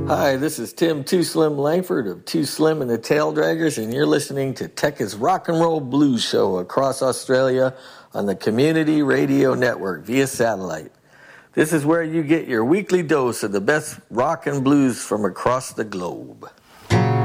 Hi, this is Tim Too Slim Langford of Too Slim and the Tail Draggers, and you're listening to Tekka's Rock and Roll Blues Show across Australia on the Community Radio Network via satellite. This is where you get your weekly dose of the best rock and blues from across the globe.